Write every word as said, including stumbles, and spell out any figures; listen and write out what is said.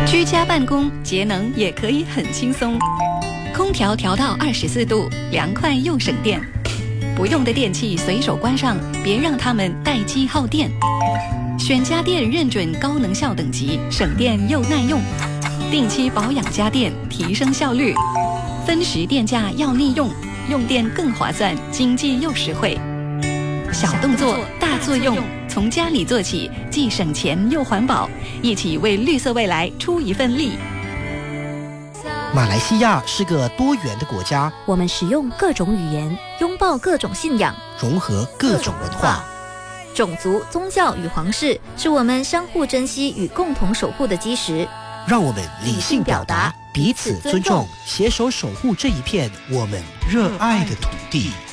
居家办公节能也可以很轻松，空调调到二十四度，凉快又省电。不用的电器随手关上，别让它们待机耗电。选家电认准高能效等级，省电又耐用。定期保养家电，提升效率。分时电价要利用，用电更划算，经济又实惠。小动作大作用，从家里做起，既省钱又环保，一起为绿色未来出一份力。 马来西亚是个多元的国家， 我们使用各种语言，拥抱各种信仰， 融合各种文化。 种族、宗教与皇室是我们相互珍惜与共同守护的基石。 让我们理性表达，彼此尊重，携手守护这一片我们热爱的土地。